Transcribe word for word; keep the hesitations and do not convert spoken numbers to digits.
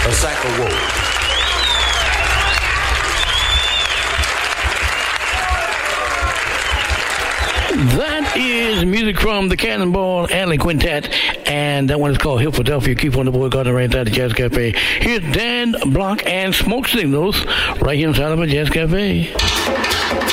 a sack of wool. That is music from the Cannonball Alley Quintet, and that one is called Philadelphia. Keep on the board, Gardner, right inside the Jazz Cafe. Here's Dan Block and Smoke Signals right here inside of a Jazz Cafe.